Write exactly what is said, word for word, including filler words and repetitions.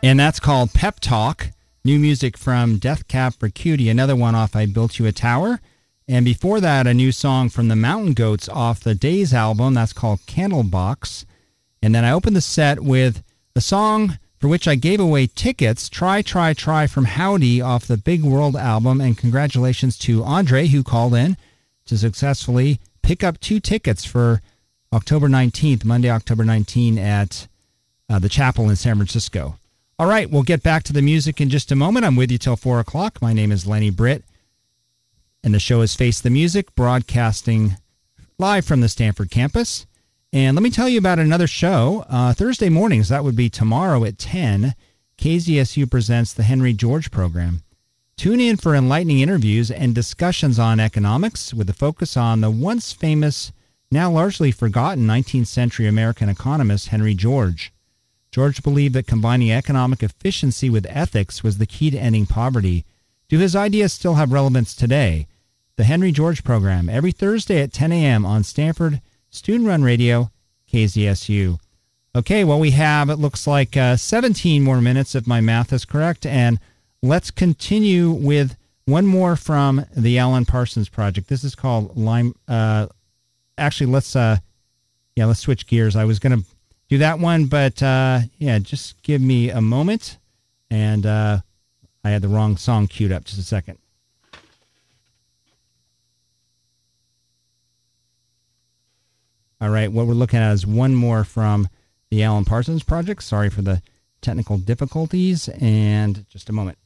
And that's called Pep Talk. New music from Death Cab for Cutie, another one off I Built You a Tower. And before that, a new song from the Mountain Goats off the Days album. That's called Candlebox. And then I opened the set with a song for which I gave away tickets, Try, Try, Try from Howdy off the Big World album. And congratulations to Andre, who called in to successfully pick up two tickets for October nineteenth, Monday, October nineteenth at uh, the Chapel in San Francisco. All right, we'll get back to the music in just a moment. I'm with you till four o'clock. My name is Lenny Britt, and the show is Face the Music, broadcasting live from the Stanford campus. And let me tell you about another show. Uh, Thursday mornings, that would be tomorrow at ten, K Z S U presents the Henry George program. Tune in for enlightening interviews and discussions on economics with a focus on the once famous, now largely forgotten nineteenth century American economist Henry George. George believed that combining economic efficiency with ethics was the key to ending poverty. Do his ideas still have relevance today? The Henry George program, every Thursday at ten a.m. on Stanford Student Run Radio, K Z S U. Okay, well, we have, it looks like, uh, seventeen more minutes, if my math is correct, and let's continue with one more from the Alan Parsons Project. This is called Lime. Uh, actually, let's, uh, yeah, let's switch gears. I was going to do that one, but uh, yeah, just give me a moment. And uh, I had the wrong song queued up. Just a second. All right, what we're looking at is one more from the Alan Parsons Project. Sorry for the technical difficulties, and just a moment.